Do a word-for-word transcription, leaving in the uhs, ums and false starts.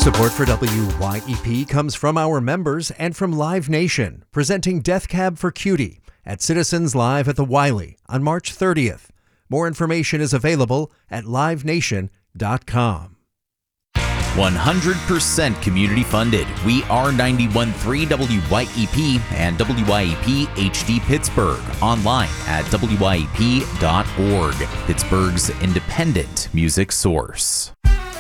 Support for W Y E P comes from our members and from Live Nation, presenting Death Cab for Cutie at Citizens Live at the Wiley on March thirtieth. More information is available at live nation dot com. one hundred percent community funded. We are ninety-one point three W Y E P and W Y E P H D Pittsburgh. Online at W Y E P dot org. Pittsburgh's independent music source.